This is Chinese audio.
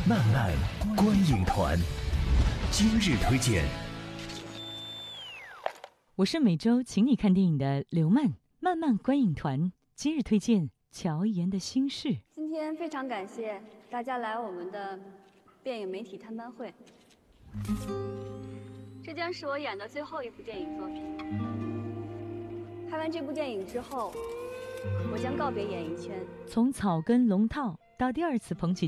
漫漫观影团，今日推荐。 我是每周请你看电影的刘漫，漫漫观影团今日推荐乔妍的心事。 今天非常感谢大家来我们的电影媒体探班会，这将是我演的最后一部电影作品。拍完这部电影之后，我将告别演艺圈。 从草根龙套到第二次捧起